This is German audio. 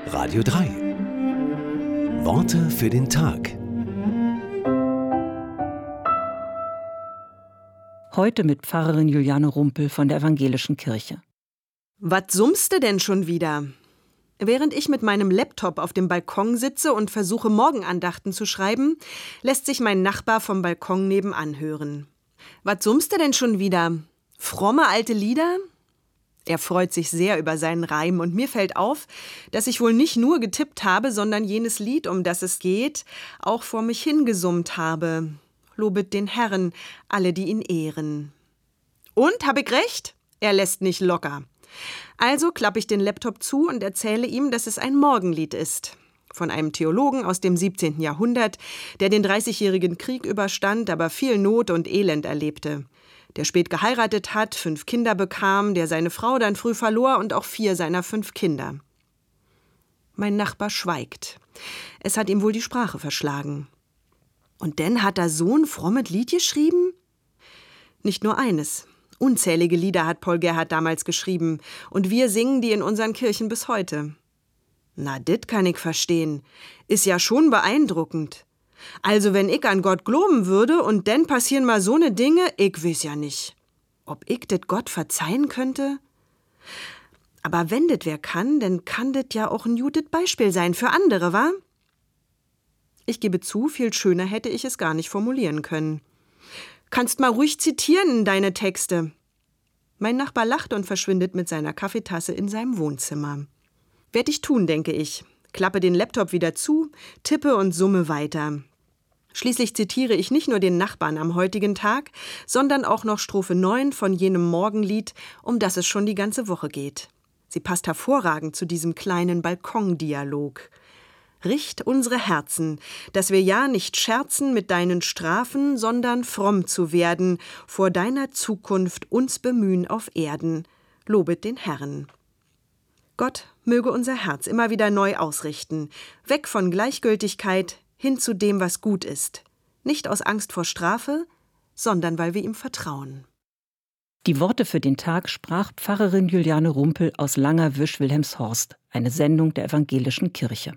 Radio 3. Worte für den Tag. Heute mit Pfarrerin Juliane Rumpel von der Evangelischen Kirche. Was summst du denn schon wieder? Während ich mit meinem Laptop auf dem Balkon sitze und versuche, Morgenandachten zu schreiben, lässt sich mein Nachbar vom Balkon nebenan hören. Was summst du denn schon wieder? Fromme alte Lieder? Er freut sich sehr über seinen Reim und mir fällt auf, dass ich wohl nicht nur getippt habe, sondern jenes Lied, um das es geht, auch vor mich hingesummt habe. Lobet den Herrn, alle, die ihn ehren. Und, hab ich recht? Er lässt nicht locker. Also klappe ich den Laptop zu und erzähle ihm, dass es ein Morgenlied ist. Von einem Theologen aus dem 17. Jahrhundert, der den 30-jährigen Krieg überstand, aber viel Not und Elend erlebte. Der spät geheiratet hat, 5 Kinder bekam, der seine Frau dann früh verlor und auch 4 seiner 5 Kinder. Mein Nachbar schweigt. Es hat ihm wohl die Sprache verschlagen. Und denn hat er so ein frommes Lied geschrieben? Nicht nur eines. Unzählige Lieder hat Paul Gerhardt damals geschrieben und wir singen die in unseren Kirchen bis heute. Na, dit kann ich verstehen. Ist ja schon beeindruckend. Also wenn ich an Gott glauben würde und denn passieren mal so ne Dinge, ich weiß ja nicht. Ob ich dit Gott verzeihen könnte? Aber wenn dit wer kann, dann kann dit ja auch ein gutes Beispiel sein für andere, wa? Ich gebe zu, viel schöner hätte ich es gar nicht formulieren können. Kannst mal ruhig zitieren in deine Texte. Mein Nachbar lacht und verschwindet mit seiner Kaffeetasse in seinem Wohnzimmer. Werd ich tun, denke ich. Klappe den Laptop wieder zu, tippe und summe weiter. Schließlich zitiere ich nicht nur den Nachbarn am heutigen Tag, sondern auch noch Strophe 9 von jenem Morgenlied, um das es schon die ganze Woche geht. Sie passt hervorragend zu diesem kleinen Balkondialog. Richt unsere Herzen, dass wir ja nicht scherzen mit deinen Strafen, sondern fromm zu werden, vor deiner Zukunft uns bemühen auf Erden. Lobet den Herrn. Gott möge unser Herz immer wieder neu ausrichten, weg von Gleichgültigkeit hin zu dem, was gut ist. Nicht aus Angst vor Strafe, sondern weil wir ihm vertrauen. Die Worte für den Tag sprach Pfarrerin Juliane Rumpel aus Langerwisch-Wilhelmshorst, eine Sendung der Evangelischen Kirche.